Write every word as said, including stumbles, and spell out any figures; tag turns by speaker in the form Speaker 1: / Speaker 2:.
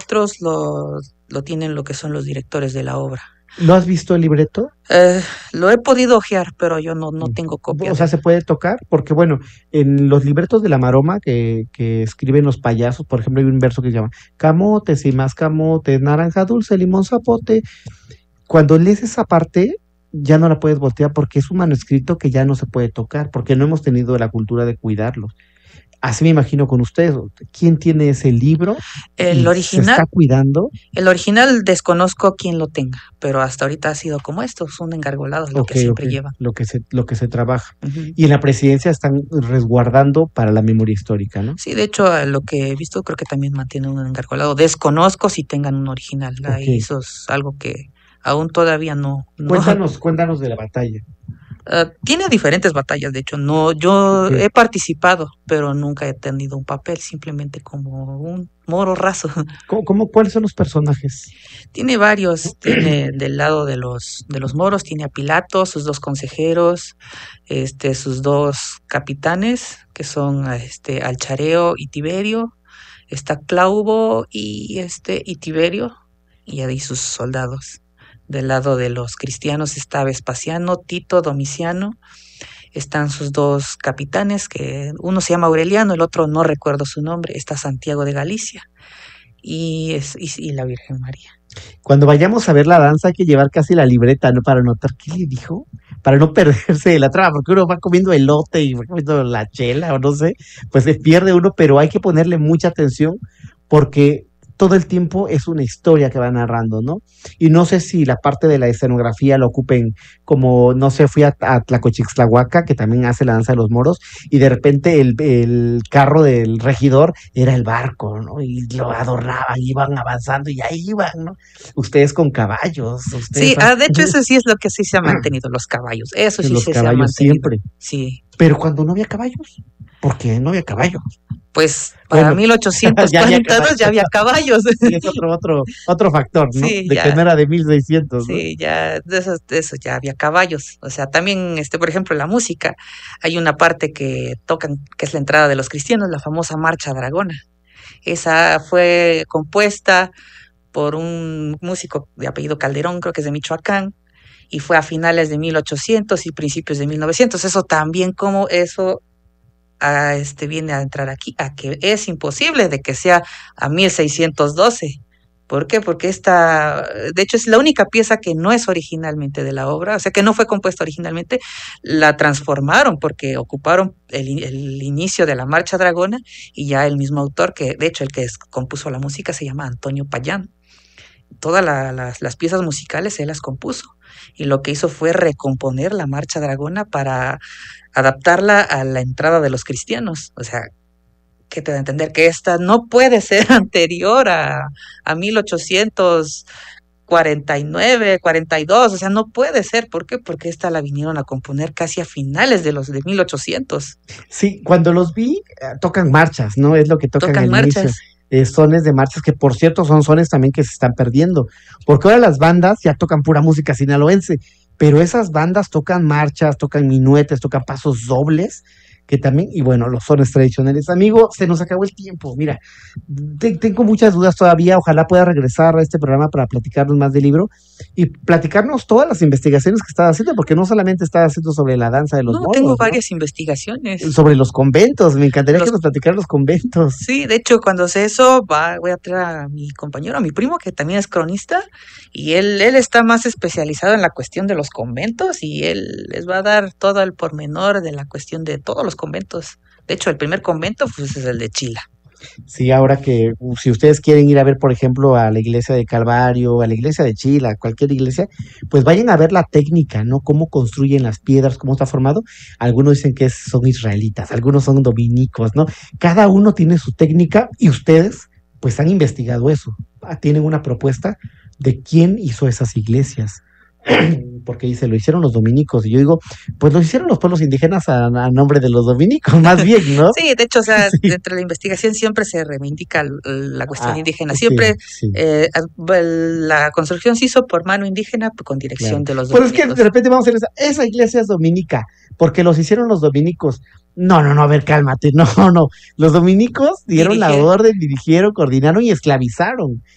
Speaker 1: registros lo, lo tienen lo que son los directores de la obra.
Speaker 2: ¿Lo has visto el libreto?
Speaker 1: Eh, lo he podido hojear, pero yo no, no tengo copia
Speaker 2: O
Speaker 1: de
Speaker 2: sea,
Speaker 1: él.
Speaker 2: ¿se puede tocar? Porque bueno, en los libretos de la maroma que, que escriben los payasos, por ejemplo, hay un verso que se llama camotes y más camotes, naranja dulce, limón zapote. Cuando lees esa parte, ya no la puedes voltear porque es un manuscrito que ya no se puede tocar, porque no hemos tenido la cultura de cuidarlos. Así me imagino con ustedes. ¿Quién tiene ese libro
Speaker 1: El
Speaker 2: y se está
Speaker 1: original,
Speaker 2: cuidando?
Speaker 1: el original desconozco quién lo tenga, pero hasta ahorita ha sido como esto, son engargolados lo
Speaker 2: Ok,
Speaker 1: que
Speaker 2: ok,
Speaker 1: siempre llevan.
Speaker 2: lo que se, lo que se trabaja.
Speaker 1: Ujú.
Speaker 2: Y en la presidencia están resguardando para la memoria histórica, ¿no?
Speaker 1: Sí, de hecho, a lo que he visto, creo que también mantienen un engargolado. Desconozco si tengan un original.
Speaker 2: Ok.
Speaker 1: Ahí eso es algo que aún todavía no, no.
Speaker 2: Cuéntanos, cuéntanos de la batalla.
Speaker 1: Uh, tiene diferentes batallas, de hecho, no, yo
Speaker 2: Ok.
Speaker 1: he participado, pero nunca he tenido un papel, simplemente como un moro raso.
Speaker 2: ¿Cómo, cómo, cuáles son los personajes?
Speaker 1: Tiene varios, tiene del lado de los, de los moros, tiene a Pilato, sus dos consejeros, este, sus dos capitanes, que son este, Alchareo y Tiberio, está Claubo y este, y Tiberio, y ahí sus soldados. Del lado de los cristianos está Vespasiano, Tito, Domiciano. Están sus dos capitanes, que uno se llama Aureliano, el otro no recuerdo su nombre. Está Santiago de Galicia y, es, y, y la Virgen María.
Speaker 2: Cuando vayamos a ver la danza hay que llevar casi la libreta, ¿no? Para anotar qué le dijo, para no perderse de la trama, porque uno va comiendo elote y va comiendo la chela o no sé, pues se pierde uno, pero hay que ponerle mucha atención porque todo el tiempo es una historia que va narrando, ¿no? Y no sé si la parte de la escenografía lo ocupen como, no sé, fui a, a Tlacochixtlahuaca, que también hace la danza de los moros, y de repente el, el carro del regidor era el barco, ¿no? Y lo adornaban, iban avanzando y ahí iban, ¿no? Ustedes con caballos, ustedes...
Speaker 1: Sí, ah, de hecho eso sí es lo que sí se ha mantenido, los caballos, eso sí
Speaker 2: los
Speaker 1: se, se ha
Speaker 2: caballos
Speaker 1: mantenido.
Speaker 2: siempre.
Speaker 1: Sí.
Speaker 2: Pero cuando no había caballos, ¿por qué no había caballos?
Speaker 1: Pues para
Speaker 2: Bueno,
Speaker 1: mil ochocientos cuarenta y dos ya había caballos.
Speaker 2: Sí, es otro, otro, otro factor, ¿no?
Speaker 1: Sí,
Speaker 2: de
Speaker 1: ya,
Speaker 2: que no era de mil seiscientos, ¿no?
Speaker 1: sí, ya, de eso, de eso ya había caballos. O sea, también, este, por ejemplo, la música, hay una parte que tocan, que es la entrada de los cristianos, la famosa Marcha Dragona. Esa fue compuesta por un músico de apellido Calderón, creo que es de Michoacán, y fue a finales de mil ochocientos y principios de mil novecientos. Eso también, como eso a este viene a entrar aquí, a que es imposible de que sea a mil seiscientos doce. ¿Por qué? Porque esta, de hecho, es la única pieza que no es originalmente de la obra, o sea, que no fue compuesta originalmente, la transformaron porque ocuparon el, el inicio de la Marcha Dragona y ya el mismo autor, que de hecho el que es, compuso la música se llama Antonio Payán. Todas la, las, las piezas musicales él las compuso y lo que hizo fue recomponer la Marcha Dragona para adaptarla a la entrada de los cristianos. O sea, que te da a entender que esta no puede ser anterior a, a mil ochocientos cuarenta y nueve, cuarenta y dos, o sea, no puede ser. ¿Por qué? Porque esta la vinieron a componer casi a finales de los de mil ochocientos.
Speaker 2: Sí, cuando los vi, eh, tocan marchas, ¿no? Es lo que tocan,
Speaker 1: Tocan
Speaker 2: al inicio.
Speaker 1: marchas.
Speaker 2: Eh, sones de marchas que, por cierto, son sones también que se están perdiendo. Porque ahora las bandas ya tocan pura música sinaloense, pero esas bandas tocan marchas, tocan minuetes, tocan pasos dobles, que también, y bueno, los sones tradicionales. Amigo, se nos acabó el tiempo. Mira, te- tengo muchas dudas todavía. Ojalá pueda regresar a este programa para platicarnos más del libro y platicarnos todas las investigaciones que estás haciendo, porque no solamente estás haciendo sobre la danza de los
Speaker 1: No,
Speaker 2: moros,
Speaker 1: tengo
Speaker 2: ¿no?
Speaker 1: varias investigaciones.
Speaker 2: Sobre los conventos. Me encantaría
Speaker 1: Los,
Speaker 2: que nos platicaran los conventos.
Speaker 1: sí, de hecho, cuando sé eso, va, voy a traer a mi compañero, a mi primo, que también es cronista, y él, él está más especializado en la cuestión de los conventos, y él les va a dar todo el pormenor de la cuestión de todos los conventos. De hecho, el primer convento pues, es el de Chila.
Speaker 2: Sí, ahora que uh, si ustedes quieren ir a ver, por ejemplo, a la iglesia de Calvario, a la iglesia de Chila, cualquier iglesia, pues vayan a ver la técnica, ¿no? Cómo construyen las piedras, cómo está formado. Algunos dicen que es- son israelitas, algunos son dominicos, ¿no? Cada uno tiene su técnica y ustedes, pues han investigado eso. Ah, tienen una propuesta de quién hizo esas iglesias. Porque dice, lo hicieron los dominicos. Y yo digo, pues lo hicieron los pueblos indígenas a, a nombre de los dominicos, más bien, ¿no?
Speaker 1: Sí, de hecho, o sea,
Speaker 2: Sí.
Speaker 1: dentro de la investigación siempre se reivindica l- la cuestión
Speaker 2: Ah,
Speaker 1: indígena.
Speaker 2: ok,
Speaker 1: Siempre
Speaker 2: sí.
Speaker 1: eh, a- el- la construcción se hizo por mano indígena con
Speaker 2: Claro.
Speaker 1: dirección de los
Speaker 2: Pues es que de
Speaker 1: dominicos.
Speaker 2: repente vamos a decir, esa, esa iglesia es dominica, porque los hicieron los dominicos. No, no, no, a ver, cálmate, no, no. Los dominicos dieron la
Speaker 1: Dirigieron.
Speaker 2: orden, dirigieron, coordinaron y esclavizaron.